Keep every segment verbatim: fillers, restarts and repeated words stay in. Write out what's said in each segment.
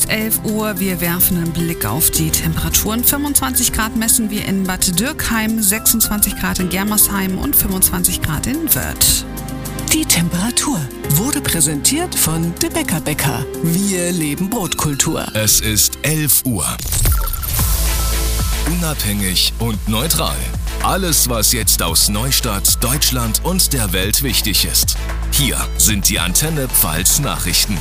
ist elf Uhr. Wir werfen einen Blick auf die Temperaturen. fünfundzwanzig Grad messen wir in Bad Dürkheim, sechsundzwanzig Grad in Germersheim und fünfundzwanzig Grad in Wörth. Die Temperatur wurde präsentiert von De Bäcker Bäcker. Wir leben Brotkultur. Es ist elf Uhr. Unabhängig und neutral. Alles, was jetzt aus Neustadt, Deutschland und der Welt wichtig ist. Hier sind die Antenne Pfalz Nachrichten.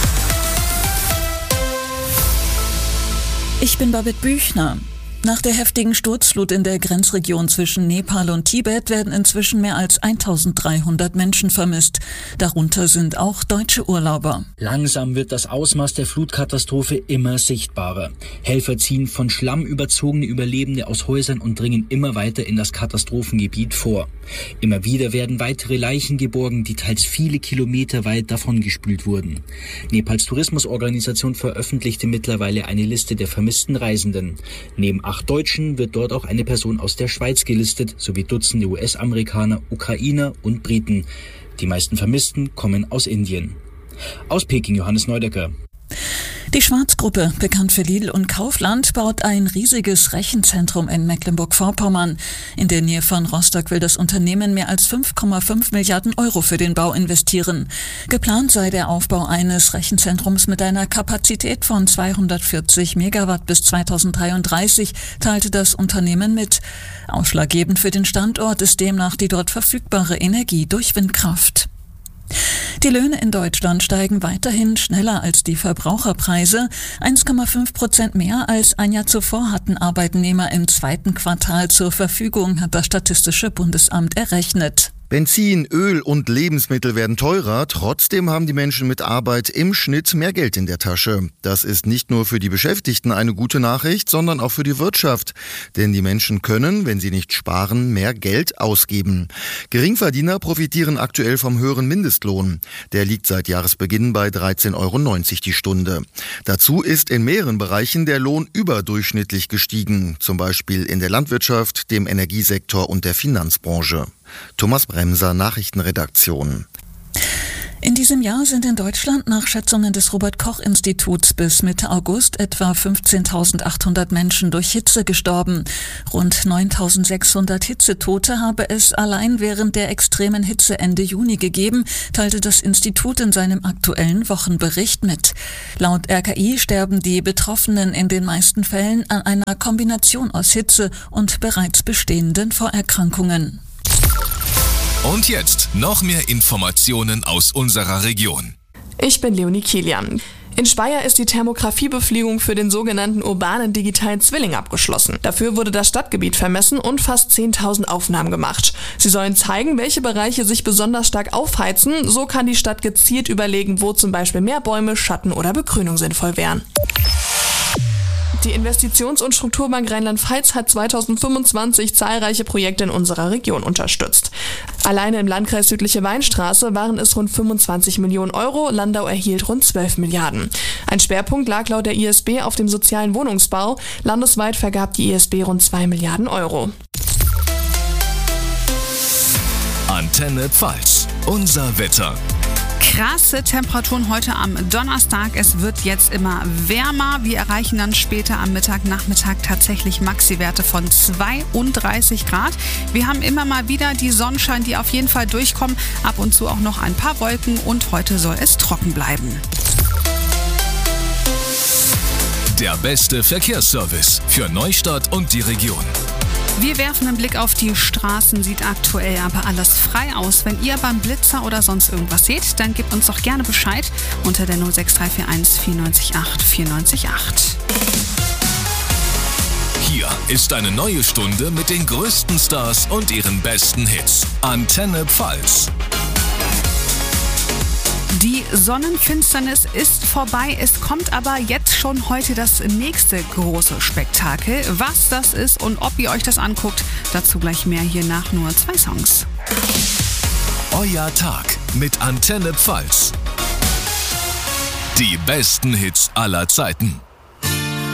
Ich bin Babette Büchner. Nach der heftigen Sturzflut in der Grenzregion zwischen Nepal und Tibet werden inzwischen mehr als eintausenddreihundert Menschen vermisst. Darunter sind auch deutsche Urlauber. Langsam wird das Ausmaß der Flutkatastrophe immer sichtbarer. Helfer ziehen von Schlamm überzogene Überlebende aus Häusern und dringen immer weiter in das Katastrophengebiet vor. Immer wieder werden weitere Leichen geborgen, die teils viele Kilometer weit davongespült wurden. Nepals Tourismusorganisation veröffentlichte mittlerweile eine Liste der vermissten Reisenden. Neben acht Deutschen wird dort auch eine Person aus der Schweiz gelistet, sowie Dutzende U S-Amerikaner, Ukrainer und Briten. Die meisten Vermissten kommen aus Indien. Aus Peking Johannes Neudecker. Die Schwarz-Gruppe, bekannt für Lidl und Kaufland, baut ein riesiges Rechenzentrum in Mecklenburg-Vorpommern. In der Nähe von Rostock will das Unternehmen mehr als fünf Komma fünf Milliarden Euro für den Bau investieren. Geplant sei der Aufbau eines Rechenzentrums mit einer Kapazität von zweihundertvierzig Megawatt bis zweitausenddreiunddreißig, teilte das Unternehmen mit. Ausschlaggebend für den Standort ist demnach die dort verfügbare Energie durch Windkraft. Die Löhne in Deutschland steigen weiterhin schneller als die Verbraucherpreise. eins Komma fünf Prozent mehr als ein Jahr zuvor hatten Arbeitnehmer im zweiten Quartal zur Verfügung, hat das Statistische Bundesamt errechnet. Benzin, Öl und Lebensmittel werden teurer, trotzdem haben die Menschen mit Arbeit im Schnitt mehr Geld in der Tasche. Das ist nicht nur für die Beschäftigten eine gute Nachricht, sondern auch für die Wirtschaft. Denn die Menschen können, wenn sie nicht sparen, mehr Geld ausgeben. Geringverdiener profitieren aktuell vom höheren Mindestlohn. Der liegt seit Jahresbeginn bei dreizehn Euro neunzig die Stunde. Dazu ist in mehreren Bereichen der Lohn überdurchschnittlich gestiegen, zum Beispiel in der Landwirtschaft, dem Energiesektor und der Finanzbranche. Thomas Bremser, Nachrichtenredaktion. In diesem Jahr sind in Deutschland nach Schätzungen des Robert-Koch-Instituts bis Mitte August etwa fünfzehntausendachthundert Menschen durch Hitze gestorben. Rund neuntausendsechshundert Hitzetote habe es allein während der extremen Hitze Ende Juni gegeben, teilte das Institut in seinem aktuellen Wochenbericht mit. Laut R K I sterben die Betroffenen in den meisten Fällen an einer Kombination aus Hitze und bereits bestehenden Vorerkrankungen. Und jetzt noch mehr Informationen aus unserer Region. Ich bin Leonie Kilian. In Speyer ist die Thermografiebefliegung für den sogenannten urbanen digitalen Zwilling abgeschlossen. Dafür wurde das Stadtgebiet vermessen und fast zehntausend Aufnahmen gemacht. Sie sollen zeigen, welche Bereiche sich besonders stark aufheizen. So kann die Stadt gezielt überlegen, wo zum Beispiel mehr Bäume, Schatten oder Begrünung sinnvoll wären. Die Investitions- und Strukturbank Rheinland-Pfalz hat zweitausendfünfundzwanzig zahlreiche Projekte in unserer Region unterstützt. Alleine im Landkreis Südliche Weinstraße waren es rund fünfundzwanzig Millionen Euro, Landau erhielt rund zwölf Milliarden. Ein Schwerpunkt lag laut der I S B auf dem sozialen Wohnungsbau. Landesweit vergab die I S B rund zwei Milliarden Euro. Antenne Pfalz, unser Wetter. Krasse Temperaturen heute am Donnerstag. Es wird jetzt immer wärmer. Wir erreichen dann später am Mittag, Nachmittag tatsächlich Maxi-Werte von zweiunddreißig Grad. Wir haben immer mal wieder die Sonnenschein, die auf jeden Fall durchkommen. Ab und zu auch noch ein paar Wolken und heute soll es trocken bleiben. Der beste Verkehrsservice für Neustadt und die Region. Wir werfen einen Blick auf die Straßen, sieht aktuell aber alles frei aus. Wenn ihr beim Blitzer oder sonst irgendwas seht, dann gebt uns doch gerne Bescheid unter der null sechs drei vier eins vier neun acht vier neun acht. Hier ist eine neue Stunde mit den größten Stars und ihren besten Hits. Antenne Pfalz. Die Sonnenfinsternis ist vorbei. Es kommt aber jetzt schon heute das nächste große Spektakel. Was das ist und ob ihr euch das anguckt, dazu gleich mehr hier nach nur zwei Songs. Euer Tag mit Antenne Pfalz. Die besten Hits aller Zeiten.